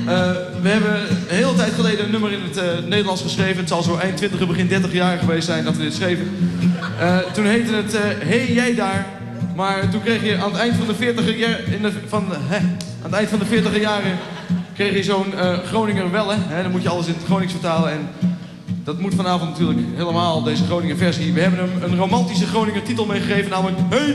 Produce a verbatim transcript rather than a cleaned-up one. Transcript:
Uh, we hebben een hele tijd geleden een nummer in het uh, Nederlands geschreven. Het zal zo eind twintiger, begin dertig jaar geweest zijn dat we dit schreven. Uh, toen heette het uh, Hey jij daar. Maar toen kreeg je aan het eind van de veertiger jaren, van, hè, aan het eind van de veertiger jaren kreeg je zo'n uh, Groninger welle. Hè, dan moet je alles in het Gronings vertalen en dat moet vanavond natuurlijk helemaal deze Groninger versie. We hebben hem een romantische Groninger titel meegegeven, namelijk Hey